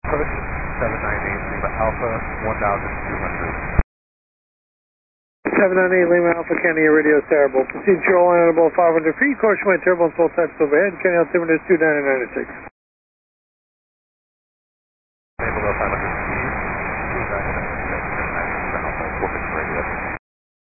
push 798 Lima Alpha 1200. 798 Lima Alpha, Kenny, your radio is terrible. Proceed to your line at about 500 feet. Caution my turbulence, all types overhead. Kenny, altimeter is 2996. Below 500.